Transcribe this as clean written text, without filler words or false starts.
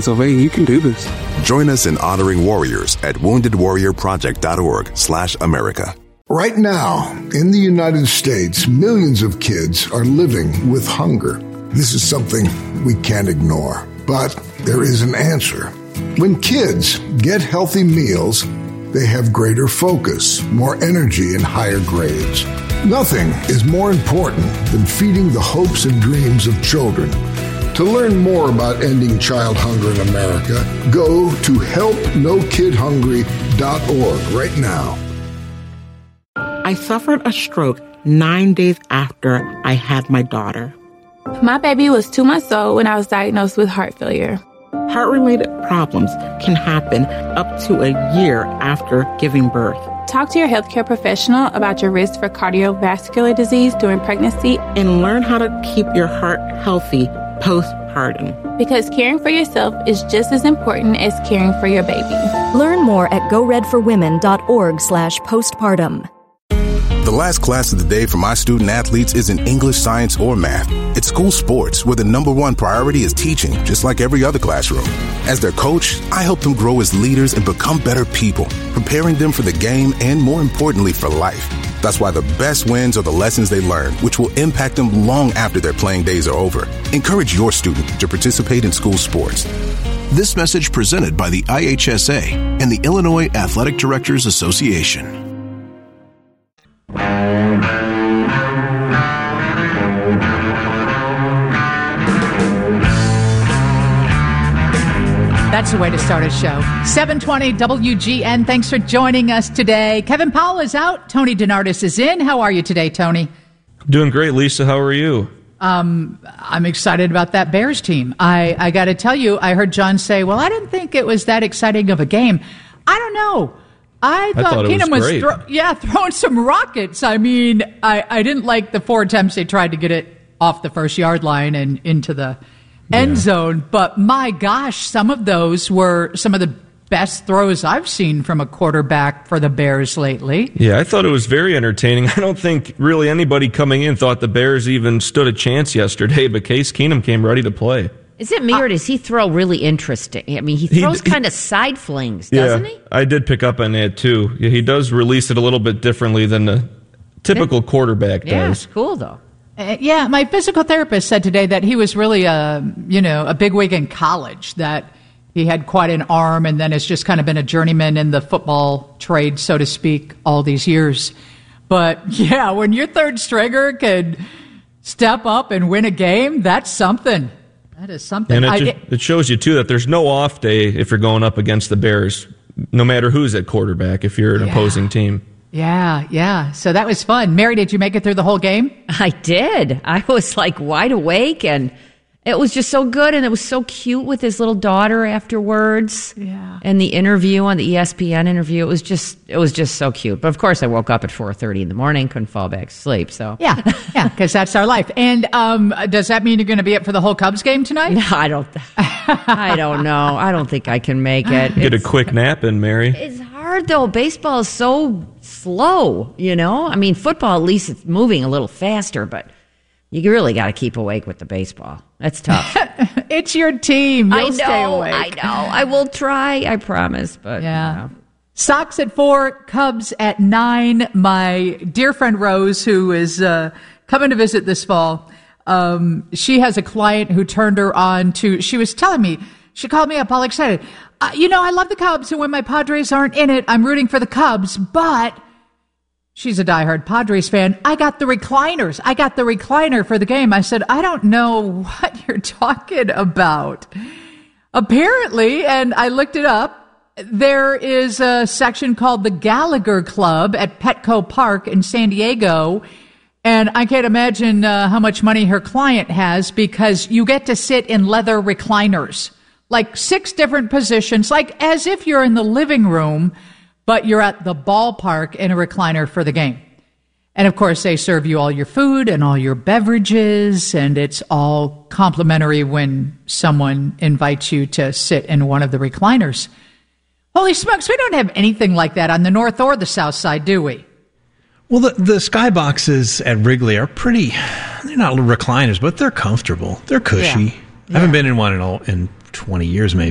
Sylvain, you can do this. Join us in honoring warriors at woundedwarriorproject.org/America. Right now, in the United States, millions of kids are living with hunger. This is something we can't ignore, but there is an answer. When kids get healthy meals, they have greater focus, more energy, and higher grades. Nothing is more important than feeding the hopes and dreams of children. To learn more about ending child hunger in America, go to helpnokidhungry.org right now. I suffered a stroke 9 days after I had my daughter. My baby was 2 months old when I was diagnosed with heart failure. Heart-related problems can happen up to a year after giving birth. Talk to your healthcare professional about your risk for cardiovascular disease during pregnancy and learn how to keep your heart healthy postpartum. Because caring for yourself is just as important as caring for your baby. Learn more at goredforwomen.org/postpartum. The last class of the day for my student athletes isn't English, science, or math. It's school sports, where the number one priority is teaching, just like every other classroom. As their coach, I help them grow as leaders and become better people, preparing them for the game and, more importantly, for life. That's why the best wins are the lessons they learn, which will impact them long after their playing days are over. Encourage your student to participate in school sports. This message presented by the IHSA and the Illinois Athletic Directors Association. That's the way to start a show. 720 WGN. Thanks for joining us today. Kevin Powell is out. Tony DeNardis is in. How are you today, Tony? Doing great, Lisa. How are you? I'm excited about that Bears team. I got to tell you, I heard John say, well, I didn't think it was that exciting of a game. I don't know. I thought Keenum was throwing some rockets. I mean, I didn't like the 4 attempts they tried to get it off the first yard line and into the end zone. But my gosh, some of those were some of the best throws I've seen from a quarterback for the Bears lately. Yeah, I thought it was very entertaining. I don't think really anybody coming in thought the Bears even stood a chance yesterday, but Case Keenum came ready to play. Is it me or does he throw really interesting? I mean, he throws kind of side flings, doesn't he? I did pick up on that too. He does release it a little bit differently than the typical quarterback does. Yeah, it's cool though. My physical therapist said today that he was really a bigwig in college, that he had quite an arm and then has just kind of been a journeyman in the football trade, so to speak, all these years. But yeah, when your third stringer could step up and win a game, that's something. That is something. And it shows you, too, that there's no off day if you're going up against the Bears, no matter who's at quarterback, if you're an opposing team. Yeah. So that was fun. Mary, did you make it through the whole game? I did. I was like wide awake, and it was just so good, and it was so cute with his little daughter afterwards. Yeah. And the interview on the ESPN interview, it was just so cute. But of course, I woke up at 4:30 in the morning, couldn't fall back to sleep. So yeah, because that's our life. And does that mean you're going to be up for the whole Cubs game tonight? No, I don't know. I don't think I can make it. Get a quick nap in, Mary. It's hard though. Baseball is so slow. I mean, football at least it's moving a little faster, but you really got to keep awake with the baseball. That's tough. It's your team. You'll stay awake. I know. I will try. I promise. But yeah. Sox at 4, Cubs at 9. My dear friend Rose, who is coming to visit this fall, she has a client who turned her on to. She was telling me. She called me up all excited. I love the Cubs, and when my Padres aren't in it, I'm rooting for the Cubs, but. She's a diehard Padres fan. I got the recliners. I got the recliner for the game. I said, I don't know what you're talking about. Apparently, and I looked it up, there is a section called the Gallagher Club at Petco Park in San Diego. And I can't imagine how much money her client has, because you get to sit in leather recliners, like 6 different positions, like as if you're in the living room, but you're at the ballpark in a recliner for the game. And of course, they serve you all your food and all your beverages, and it's all complimentary when someone invites you to sit in one of the recliners. Holy smokes, we don't have anything like that on the north or the south side, do we? Well, the skyboxes at Wrigley are pretty, they're not recliners, but they're comfortable. They're cushy. Yeah. I haven't been in one in 20 years, maybe.